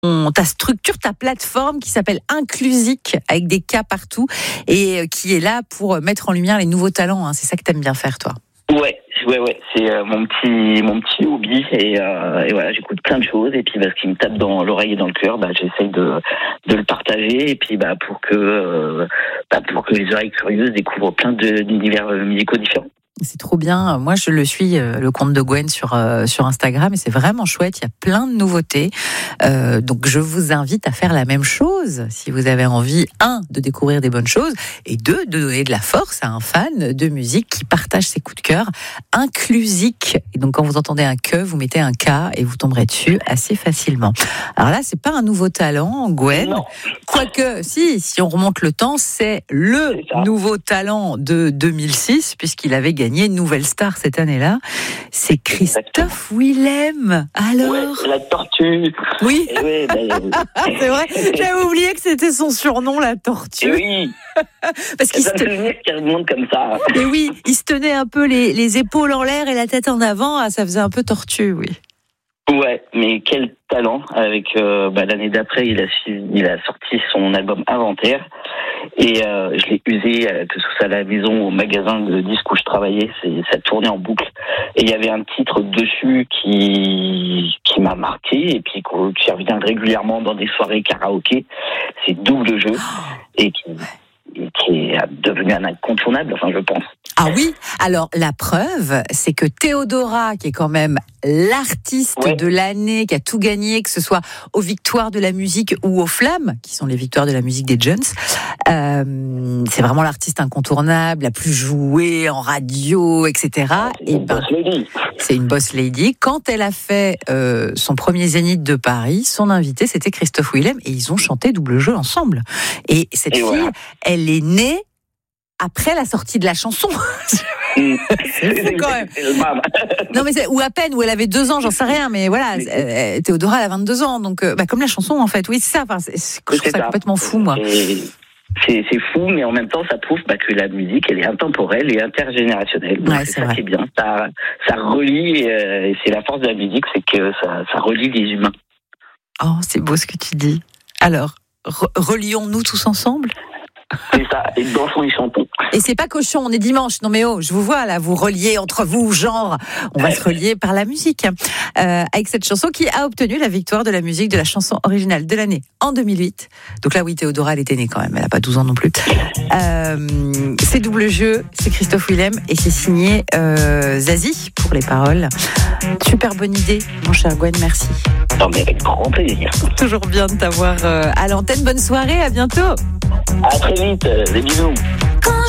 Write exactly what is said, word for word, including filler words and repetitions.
ta structure, ta plateforme qui s'appelle Inclusic, avec des cas partout, et qui est là pour mettre en lumière les nouveaux talents. Hein. C'est ça que t'aimes bien faire, toi. Ouais, ouais, ouais. C'est euh, mon petit, mon petit hobby, et, euh, et voilà, j'écoute plein de choses, et puis bah, ce qui me tape dans l'oreille et dans le cœur, bah, j'essaye de, de le partager, et puis bah, pour que, euh, bah, pour que les oreilles curieuses découvrent plein de, d'univers musicaux différents. C'est trop bien. Moi, je le suis, le compte de Gwen sur euh, sur Instagram, et c'est vraiment chouette. Il y a plein de nouveautés. Euh, donc, je vous invite à faire la même chose si vous avez envie, un, de découvrir des bonnes choses, et deux, de donner de la force à un fan de musique qui partage ses coups de cœur. Inclusic. Et donc, quand vous entendez un que, vous mettez un K et vous tomberez dessus assez facilement. Alors là, c'est pas un nouveau talent, Gwen. Non. Quoique, si, si on remonte le temps, c'est le c'est nouveau talent de deux mille six, puisqu'il avait gagné une nouvelle star cette année-là. C'est Christophe Willem. Alors ouais, la tortue. Oui. Ouais, bah, c'est vrai. J'avais oublié que c'était son surnom, la tortue. Et oui. Parce qu'il ça se... me qu'il remonte comme ça. Et oui, il se tenait un peu les, les épaules en l'air et la tête en avant. Ah, ça faisait un peu tortue, oui. Ouais, mais quel talent. Avec euh, bah, l'année d'après, il a il a sorti son album Inventaire, et euh, je l'ai usé, euh, que ce soit à la maison ou au magasin de disques où je travaillais, c'est, ça tournait en boucle. Et il y avait un titre dessus qui qui m'a marqué, et puis qui revient régulièrement dans des soirées karaoké. C'est Double Jeu, et qui et qui est devenu un incontournable, enfin je pense. Ah oui, alors la preuve, c'est que Théodora, qui est quand même l'artiste ouais. de l'année, qui a tout gagné, que ce soit aux victoires de la musique ou aux flammes, qui sont les victoires de la musique des Jones, euh, c'est vraiment l'artiste incontournable, la plus jouée en radio, et cetera. C'est une, et ben, c'est une boss lady. Quand elle a fait euh, son premier Zénith de Paris, son invité, c'était Christophe Willem, et ils ont chanté Double Jeu ensemble. Et cette et fille, voilà. elle est née après la sortie de la chanson. Mmh. C'est fou quand même. Non mais c'est, ou à peine, où elle avait deux ans, j'en sais rien, mais voilà, euh, Théodora elle a vingt-deux ans, donc euh, bah, comme la chanson en fait, oui c'est ça. Enfin, c'est, c'est, je trouve ça, ça complètement fou moi. Et... C'est, c'est fou, mais en même temps, ça prouve bah, que la musique, elle est intemporelle et intergénérationnelle. Donc, ouais, c'est, c'est ça vrai. qui est bien. Ça, ça relie, euh, et c'est la force de la musique, c'est que ça, ça relie les humains. Oh, c'est beau ce que tu dis. Alors, re- relions-nous tous ensemble. C'est ça, et dansons et chantons. Et c'est pas cochon, on est dimanche. Non mais oh, je vous vois là, vous reliez entre vous, genre. On va se relier par la musique. Euh, avec cette chanson qui a obtenu la victoire de la musique de la chanson originale de l'année en deux mille huit. Donc là, oui, Théodora, elle était née quand même, elle a pas douze ans non plus. Euh, c'est Double Jeu, c'est Christophe Willem, et c'est signé euh, Zazie pour les paroles. Super bonne idée, mon cher Gwen, merci. Non mais avec grand plaisir. Toujours bien de t'avoir euh, à l'antenne. Bonne soirée, à bientôt. À très vite, euh, des bisous. Quand